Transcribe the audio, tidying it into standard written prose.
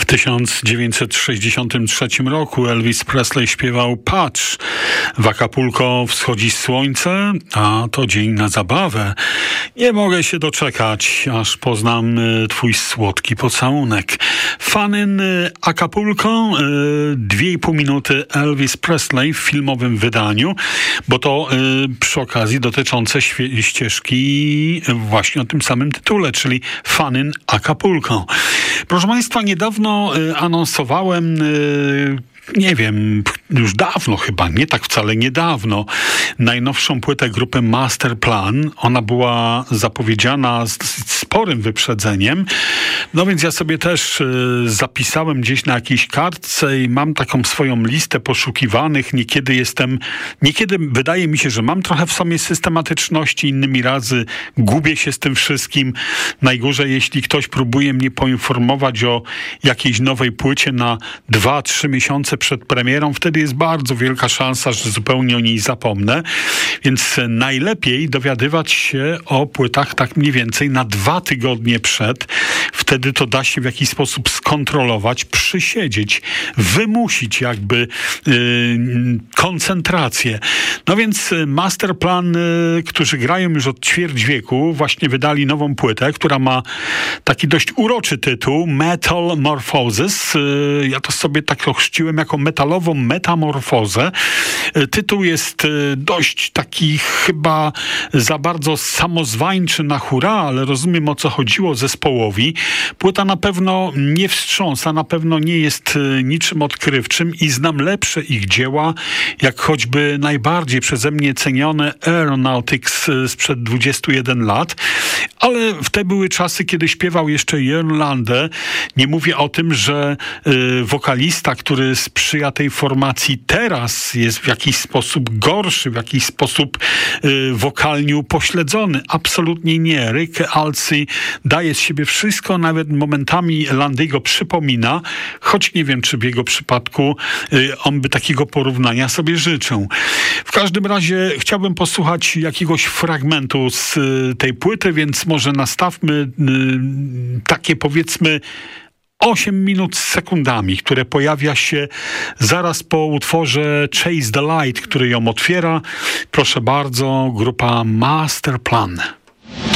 W 1963 roku Elvis Presley śpiewał Patrz, w Acapulco wschodzi słońce, a to dzień na zabawę. Nie mogę się doczekać, aż poznam twój słodki pocałunek. Fun in Acapulco, 2,5 minuty Elvis Presley w filmowym wydaniu, bo to przy okazji dotyczące ścieżki właśnie o tym samym tytule, czyli Fun in Acapulco. Proszę Państwa, niedawno anonsowałem, nie wiem, już dawno chyba, nie tak wcale niedawno, najnowszą płytę grupy Masterplan. Ona była zapowiedziana z sporym wyprzedzeniem, no więc ja sobie też zapisałem gdzieś na jakiejś kartce i mam taką swoją listę poszukiwanych. Niekiedy wydaje mi się, że mam trochę w sobie systematyczności, innymi razy gubię się z tym wszystkim. Najgorzej, jeśli ktoś próbuje mnie poinformować o jakiejś nowej płycie na 2-3 miesiące przed premierą, wtedy jest bardzo wielka szansa, że zupełnie o niej zapomnę. Więc najlepiej dowiadywać się o płytach tak mniej więcej na 2 tygodnie przed. Wtedy to da się w jakiś sposób skontrolować, przysiedzieć, wymusić jakby koncentrację. No więc Masterplan, którzy grają już od ćwierć wieku, właśnie wydali nową płytę, która ma taki dość uroczy tytuł Metamorphosis. Ja to sobie tak ochrzciłem jako metalową metamorfozę. Tytuł jest dość taki chyba za bardzo samozwańczy na hura, ale rozumiem, o co chodziło zespołowi. Płyta na pewno nie wstrząsa, na pewno nie jest niczym odkrywczym i znam lepsze ich dzieła, jak choćby najbardziej przeze mnie cenione Aeronautics sprzed 21 lat, ale wtedy były czasy, kiedy śpiewał jeszcze Jörn Lande. Nie mówię o tym, że wokalista, który sprzyja tej formacji teraz, jest w jakiś sposób gorszy, w jakiś sposób wokalnie upośledzony. Absolutnie nie. Rick Alsey daje z siebie wszystko, nawet momentami Landego przypomina, choć nie wiem, czy w jego przypadku on by takiego porównania sobie życzył. W każdym razie chciałbym posłuchać jakiegoś fragmentu z tej płyty, więc może nastawmy takie, powiedzmy, 8 minut z sekundami, które pojawia się zaraz po utworze Chase the Light, który ją otwiera. Proszę bardzo, grupa Masterplan.